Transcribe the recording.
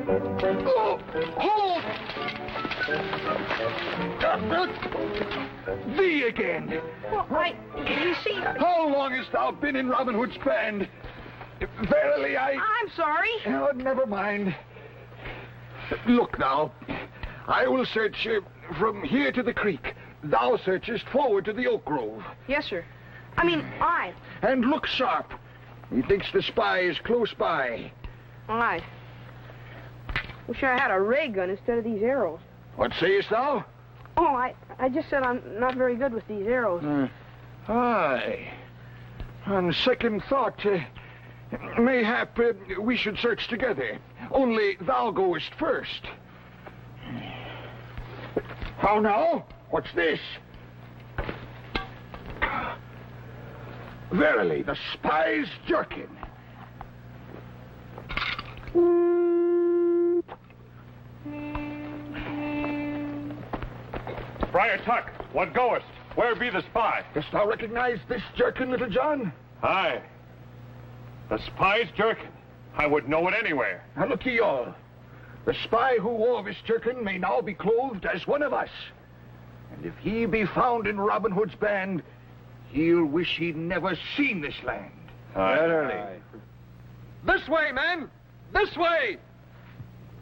Oh, hold! Thee again. Well, you see... How long hast thou been in Robin Hood's band? Verily, I'm sorry. Oh, never mind. Look now. I will search from here to the creek. Thou searchest forward to the oak grove. Yes, sir. I mean, I. And look sharp. Methinks the spy is close by. All right. Wish I had a ray gun instead of these arrows. What sayest thou? Oh, I just said I'm not very good with these arrows. Aye. On second thought, mayhap we should search together. Only thou goest first. How now? What's this? Verily, the spy's jerkin. Friar Tuck, what goest? Where be the spy? Dost thou recognize this jerkin, Little John? Aye. The spy's jerkin. I would know it anywhere. Now look ye all. The spy who wore this jerkin may now be clothed as one of us. And if he be found in Robin Hood's band, he'll wish he'd never seen this land. Aye. This way, men! This way!